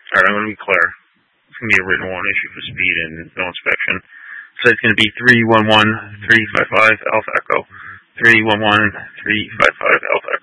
Alright, I'm going to be clear. It's going to be a written warrant issue for speed and no inspection. So it's going to be 311-355 Alpha Echo. 311-355 Alpha Echo.